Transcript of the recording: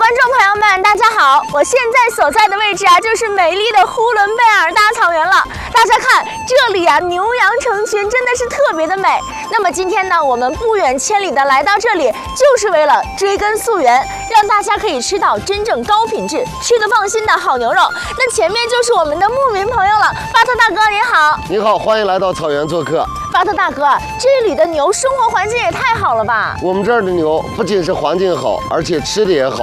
观众朋友们，大家好！我现在所在的位置就是美丽的呼伦贝尔大草原了。大家看，这里牛羊成群，真的是特别的美。那么今天呢，我们不远千里的来到这里，就是为了追根溯源，让大家可以吃到真正高品质、吃得放心的好牛肉。那前面就是我们的牧民朋友了，巴特大哥您好。 你好，欢迎来到草原做客。 巴特大哥，这里的牛生活环境也太好了吧？ 我们这儿的牛不仅是环境好，而且吃的也好。